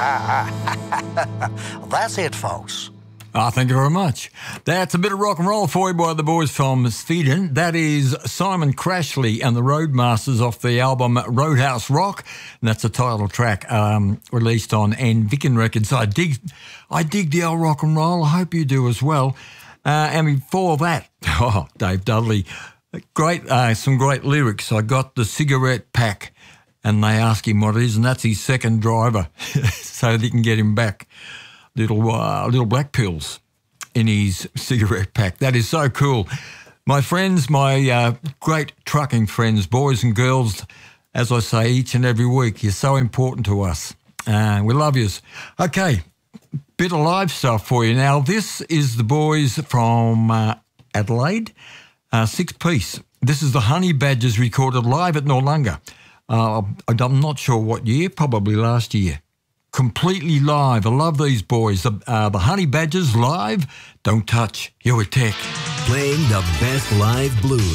That's it, folks. Thank you very much. That's a bit of rock and roll for you by the boys from Sweden. That is Simon Crashley and the Roadmasters off the album Roadhouse Rock. And that's the title track released on Vicken Records. I dig the old rock and roll. I hope you do as well. And before that, Dave Dudley, some great lyrics. I got the cigarette pack, and they ask him what it is, and that's his second driver, so they can get him back. Little black pills in his cigarette pack. That is so cool. My friends, my great trucking friends, boys and girls, as I say each and every week, you're so important to us. We love yous. Okay, bit of live stuff for you now. This is the boys from Adelaide, 6-piece. This is the Honey Badgers recorded live at Noarlunga. I'm not sure what year, probably last year. Completely live. I love these boys. The Honey Badgers live. Don't touch. You're with Tech. Playing the best live blues.